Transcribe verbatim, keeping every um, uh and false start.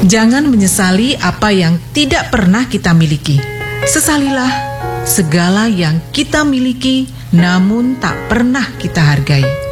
Jangan menyesali apa yang tidak pernah kita miliki. Sesalilah segala yang kita miliki namun tak pernah kita hargai.